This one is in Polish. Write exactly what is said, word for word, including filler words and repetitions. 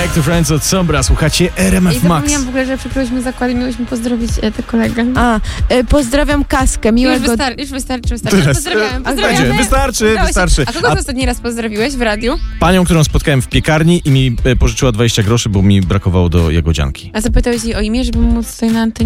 Back to Friends od Sombra. Słuchacie R M I F Max. zapomniałam w ogóle, że przykryłyśmy zakład i miałyśmy pozdrowić e, tę kolegę. A, y, pozdrawiam Kaskę, Już, miłego... wystar- już wystarczy, wystarczy. Teraz. Pozdrawiamy, Będzie, pozdrawiamy. wystarczy, Udało się. wystarczy. A kogo A ty ostatni raz pozdrowiłeś w radiu? panią, którą spotkałem w piekarni i mi e, pożyczyła dwadzieścia groszy, bo mi brakowało do jagodzianki. A zapytałeś jej o imię, żeby móc tutaj na antenie